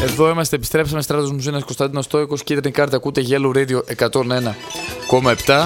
Εδώ είμαστε, επιστρέψαμε. Στράτος Μουζίνας, Κωνσταντίνος Στόικος, κίτρινη κάρτα, ακούτε Yellow Radio 101,7.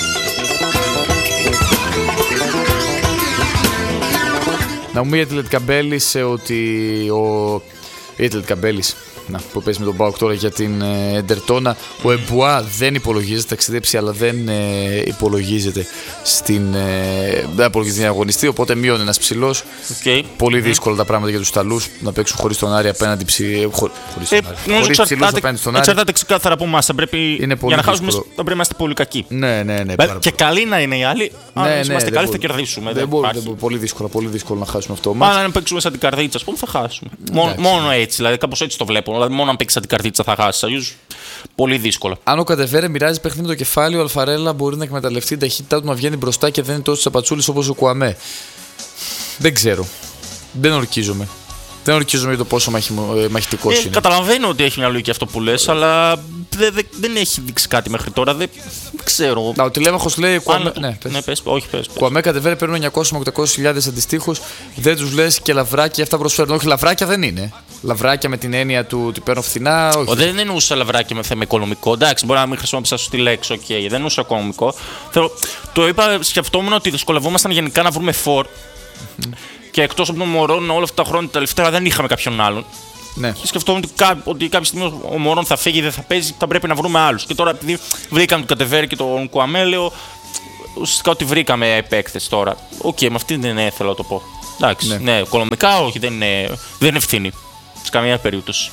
Να μου πει για τη Λετκαμπέλης ότι η Λετκαμπέλης που παίζει με τον ΠΑΟΚ τώρα για την Εντερτόνα, ο Εμπουά δεν υπολογίζεται, ταξιδέψει αλλά δεν υπολογίζεται δεν υπολογίζεται την αγωνιστή, οπότε μείον ένας ψηλός. Πολύ δύσκολα τα πράγματα για τους Ιταλούς να παίξουν χωρίς τον Άρη απέναντι χωρίς ψηλούς απέναντι στον Άρη. Εξαρτάται ξεκάθαρα από εμάς. Για να χάσουμε θα πρέπει να είμαστε πολύ κακοί. Ναι. Και καλοί να είναι οι άλλοι, αν είμαστε καλοί θα κερδίσουμε. Πολύ δύσκολο να χάσουμε αυτό. Αν παίξουμε σαν την καρδίτσα, θα χάσουμε. Μόνο έτσι, δηλαδή κάπως έτσι το βλέπω. Δηλαδή, μόνο αν παίξει την καρτίτσα θα χάσει. Αλλιώς πολύ δύσκολο. Αν ο Κατεβέρε μοιράζει παιχνίδι με το κεφάλι, ο Αλφαρέλα μπορεί να εκμεταλλευτεί την ταχύτητά του να βγαίνει μπροστά και δεν είναι τόσο τσαπατσούλης όπως ο Κουαμέ. Δεν ξέρω. Δεν ορκίζομαι για το πόσο μαχητικός είναι. Καταλαβαίνω ότι έχει μια λογική αυτό που λες, αλλά δεν έχει δείξει κάτι μέχρι τώρα. Δεν ξέρω. Ο Τηλέμαχος λέει. Πες. Κουαμέ, Κατεβέρε παίρνουν 900 με 800.000 αντιστοίχους. Δεν τους λες και λαβράκια αυτά προσφέρουν. Όχι, λαβράκια δεν είναι. Λαβράκια με την έννοια του ότι παίρνω φθηνά. Όχι. Δεν εννοούσα λαβράκια με θέμα οικονομικό. Εντάξει, μπορεί να μην χρησιμοποιήσω σωστή λέξη. Δεν εννοούσα οικονομικό. Το είπα, σκεφτόμουν ότι δυσκολευόμασταν γενικά να βρούμε φορ. Και εκτός από τον Μωρόν, όλα αυτά τα χρόνια τελευταία δεν είχαμε κάποιον άλλον. Ναι. Και σκεφτόμουν ότι κάποια στιγμή ο Μωρόν θα φύγει, δεν θα παίζει, θα πρέπει να βρούμε άλλους. Και τώρα, επειδή βρήκαμε τον Κατεβέρη και τον Κουαμέλεο, ουσιαστικά ότι βρήκαμε επέκτες τώρα. Με αυτή δεν θέλω να το πω. Εντάξει, ναι, οικονομικά όχι, δεν είναι ευθύνη. Σε καμία περίπτωση.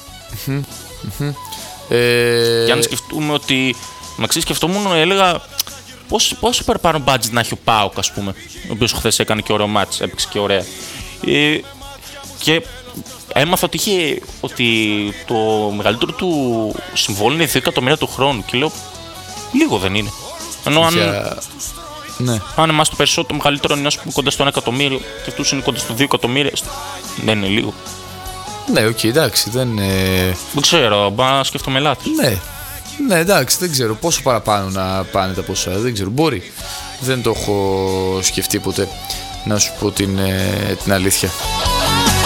Και αν σκεφτούμε ότι. Σκεφτόμουν, έλεγα. Πόσο παραπάνω budget να έχει ο ΠΑΟΚ, ας πούμε, ο οποίος χθες έκανε και ωραίο μάτς, έπαιξε και ωραία. Και έμαθα ότι το μεγαλύτερο του συμβόλαιο είναι 2 εκατομμύρια του χρόνου. Και λέω, λίγο δεν είναι. Ενώ αν εμάς το περισσότερο, το μεγαλύτερο είναι κοντά στο 1 εκατομμύριο και αυτούς είναι κοντά στο 2 εκατομμύρια, δεν είναι λίγο. Ναι, εντάξει, δεν ξέρω, να σκέφτομαι λάθος. Ναι, εντάξει, δεν ξέρω πόσο παραπάνω να πάνε τα ποσά, δεν ξέρω, μπορεί. Δεν το έχω σκεφτεί ποτέ, να σου πω την αλήθεια.